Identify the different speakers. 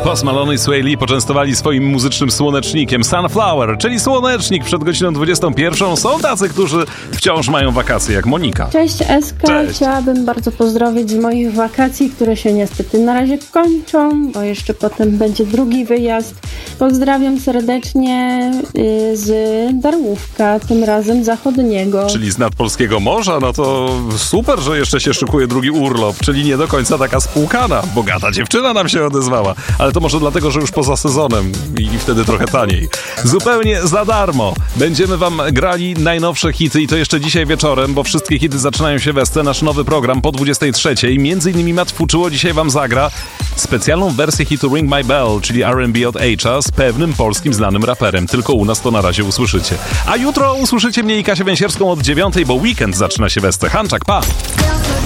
Speaker 1: Post Malone i Sway Lee poczęstowali swoim muzycznym słonecznikiem Sunflower, czyli słonecznik przed godziną 21. Są tacy, którzy wciąż mają wakacje, jak Monika.
Speaker 2: Cześć Eska,
Speaker 1: Cześć.
Speaker 2: Chciałabym bardzo pozdrowić z moich wakacji, które się niestety na razie kończą, bo jeszcze potem będzie drugi wyjazd. Pozdrawiam serdecznie z Darłówka, tym razem zachodniego.
Speaker 1: Czyli z nadpolskiego morza, no to super, że jeszcze się szykuje drugi urlop, czyli nie do końca taka spłukana. Bogata dziewczyna nam się odezwała, ale to może dlatego, że już poza sezonem i wtedy trochę taniej. Zupełnie za darmo. Będziemy wam grali najnowsze hity i to jeszcze dzisiaj wieczorem, bo wszystkie hity zaczynają się we nasz nowy program po 23. Między innymi Matt Fuczuło dzisiaj wam zagra specjalną wersję hitu Ring My Bell, czyli R&B od H'a z pewnym polskim znanym raperem. Tylko u nas to na razie usłyszycie. A jutro usłyszycie mnie i Kasię Węsierską od 9, bo weekend zaczyna się we Hanczak, pa!